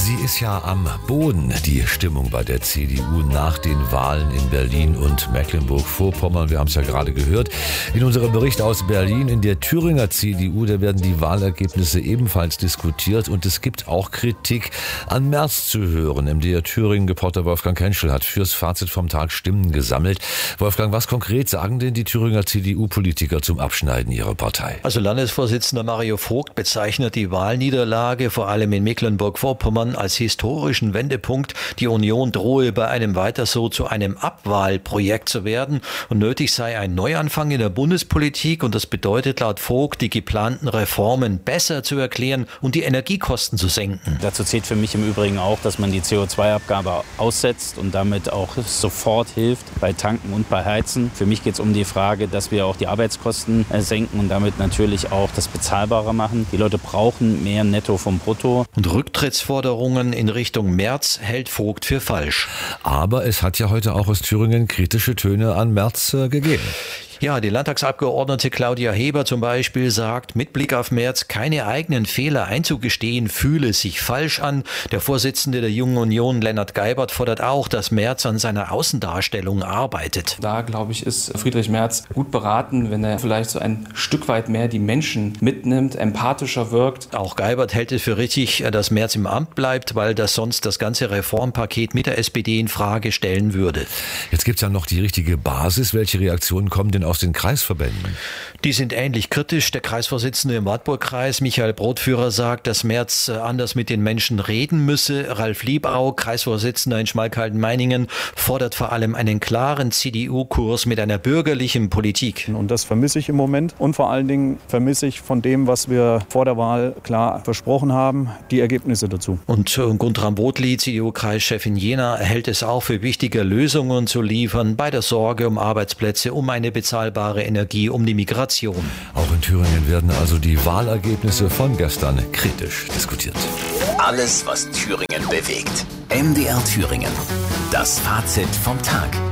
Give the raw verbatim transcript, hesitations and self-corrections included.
Sie ist ja am Boden, die Stimmung bei der C D U nach den Wahlen in Berlin und Mecklenburg-Vorpommern. Wir haben es ja gerade gehört. In unserem Bericht aus Berlin, in der Thüringer C D U, da werden die Wahlergebnisse ebenfalls diskutiert und es gibt auch Kritik an Merz zu hören. M D R Thüringen-Reporter Wolfgang Kenschel hat fürs Fazit vom Tag Stimmen gesammelt. Wolfgang, was konkret sagen denn die Thüringer C D U-Politiker zum Abschneiden ihrer Partei? Also Landesvorsitzender Mario Vogt bezeichnet die Wahlniederlage vor allem in Mecklenburg-Vorpommern als historischen Wendepunkt. Die Union drohe bei einem weiter so zu einem Abwahlprojekt zu werden und nötig sei ein Neuanfang in der Bundespolitik und das bedeutet laut Vogt, die geplanten Reformen besser zu erklären und die Energiekosten zu senken. Dazu zählt für mich im Übrigen auch, dass man die C O zwei Abgabe aussetzt und damit auch sofort hilft bei Tanken und bei Heizen. Für mich geht es um die Frage, dass wir auch die Arbeitskosten senken und damit natürlich auch das bezahlbarer machen. Die Leute brauchen mehr Netto vom Brutto. Und Rücktrittsforderungen in Richtung Merz hält Vogt für falsch. Aber es hat ja heute auch aus Thüringen kritische Töne an Merz äh, gegeben. Ja, die Landtagsabgeordnete Claudia Heber zum Beispiel sagt, mit Blick auf Merz keine eigenen Fehler einzugestehen, fühle sich falsch an. Der Vorsitzende der Jungen Union, Lennart Geibert, fordert auch, dass Merz an seiner Außendarstellung arbeitet. Da, glaube ich, ist Friedrich Merz gut beraten, wenn er vielleicht so ein Stück weit mehr die Menschen mitnimmt, empathischer wirkt. Auch Geibert hält es für richtig, dass Merz im Amt bleibt, weil das sonst das ganze Reformpaket mit der S P D in Frage stellen würde. Jetzt gibt es ja noch die richtige Basis. Welche Reaktionen kommen denn aus den Kreisverbänden? Die sind ähnlich kritisch. Der Kreisvorsitzende im Wartburg-Kreis, Michael Brotführer, sagt, dass Merz anders mit den Menschen reden müsse. Ralf Liebau, Kreisvorsitzender in Schmalkalden-Meiningen, fordert vor allem einen klaren C D U-Kurs mit einer bürgerlichen Politik. Und das vermisse ich im Moment. Und vor allen Dingen vermisse ich von dem, was wir vor der Wahl klar versprochen haben, die Ergebnisse dazu. Und Guntram Botli, C D U-Kreischef in Jena, hält es auch für wichtiger, Lösungen zu liefern bei der Sorge um Arbeitsplätze, um eine bezahlbare Energie, um die Migration. Auch in Thüringen werden also die Wahlergebnisse von gestern kritisch diskutiert. Alles, was Thüringen bewegt. M D R Thüringen. Das Fazit vom Tag.